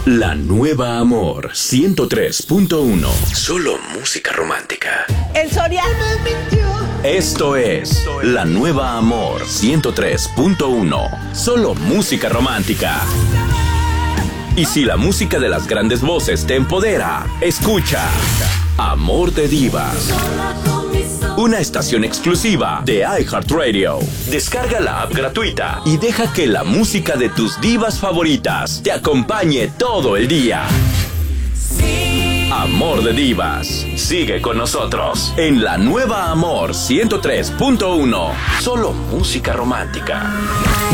La nueva Amor 103.1. Solo música romántica. El Soriano me mintió. Esto es La nueva Amor 103.1. Solo música romántica. Y si la música de las grandes voces te empodera, escucha Amor de Divas. Una estación exclusiva de iHeartRadio. Descarga la app gratuita y deja que la música de tus divas favoritas te acompañe todo el día. Amor de Divas. Sigue con nosotros en La nueva Amor 103.1. Solo música romántica.